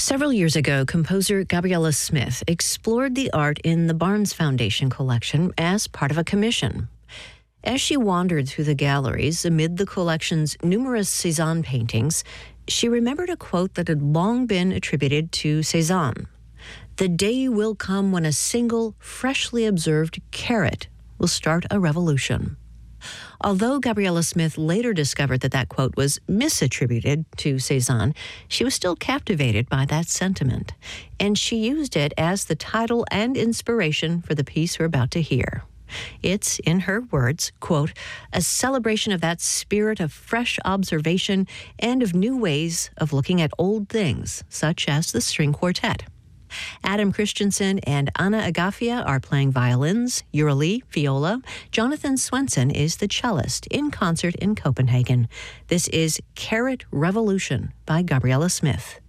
Several years ago, composer Gabriela Smith explored the art in the Barnes Foundation collection as part of a commission. As she wandered through the galleries amid the collection's numerous Cézanne paintings, she remembered a quote that had long been attributed to Cézanne. "The day will come when a single, freshly observed carat will start a revolution." Although Gabriela Smith later discovered that quote was misattributed to Cézanne, she was still captivated by that sentiment, and she used it as the title and inspiration for the piece we're about to hear. It's, in her words, quote, "a celebration of that spirit of fresh observation and of new ways of looking at old things, such as the string quartet." Adam Christensen and Anna Agafia are playing violins, Uralie, viola. Jonathan Swenson is the cellist in concert in Copenhagen. This is Carat Revolution by Gabriela Smith.